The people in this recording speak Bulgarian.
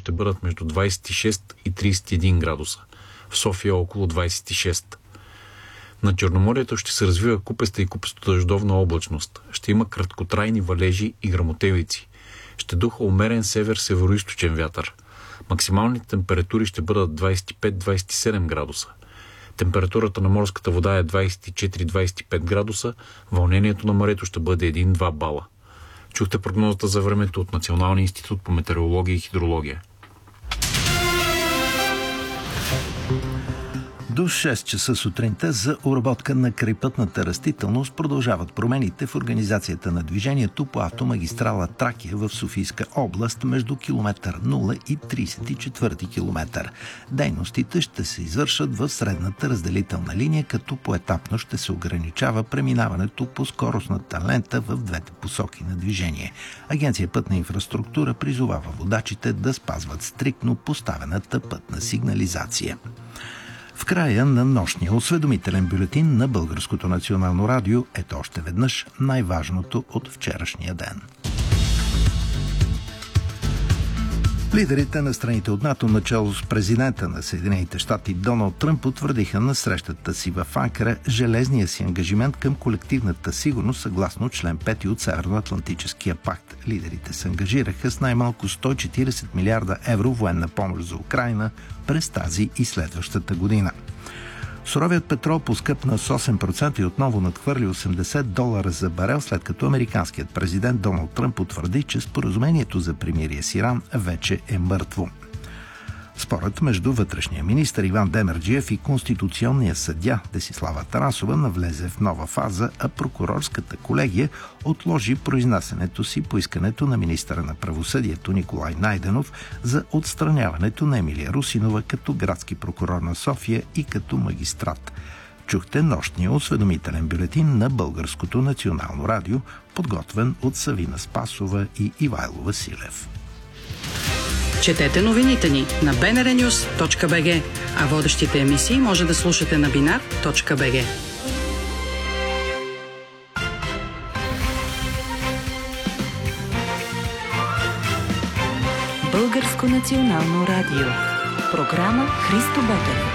ще бъдат между 26 и 31 градуса. В София около 26. На Черноморието ще се развива купеста и купесто-дъждовна облачност. Ще има краткотрайни валежи и гръмотевици. Ще духа умерен север-североизточен вятър. Максималните температури ще бъдат 25-27 градуса. Температурата на морската вода е 24-25 градуса, вълнението на морето ще бъде 1-2 бала. Чухте прогнозата за времето от Националния институт по метеорология и хидрология. До 6 часа сутринта за обработка на крайпътната растителност продължават промените в организацията на движението по автомагистрала Тракия в Софийска област между километър 0 и 34 километър. Дейностите ще се извършат в средната разделителна линия, като поетапно ще се ограничава преминаването по скоростната лента в двете посоки на движение. Агенция Пътна инфраструктура призовава водачите да спазват стриктно поставената пътна сигнализация. В края на нощния осведомителен бюлетин на Българското национално радио ето още веднъж най-важното от вчерашния ден. Лидерите на страните от НАТО, начало с президента на Съединените щати Доналд Тръмп, потвърдиха на срещата си в Анкара железния си ангажимент към колективната сигурност съгласно член 5 от Северноатлантическия пакт. Лидерите се ангажираха с най-малко 140 милиарда евро военна помощ за Украйна през тази и следващата година. Суровият петрол поскъпна с 8% и отново надхвърли $80 за барел, след като американският президент Доналд Тръмп потвърди, че споразумението за примирие с Иран вече е мъртво. Спорът между вътрешния министър Иван Демерджиев и конституционния съдия Десислава Тарасова навлезе в нова фаза, а прокурорската колегия отложи произнасянето си по искането на министъра на правосъдието Николай Найденов за отстраняването на Емилия Русинова като градски прокурор на София и като магистрат. Чухте нощния осведомителен бюлетин на Българското национално радио, подготвен от Савина Спасова и Ивайло Василев. Четете новините ни на bnrnews.bg, а водещите емисии може да слушате на binar.bg. Българско национално радио. Програма Христо Ботев.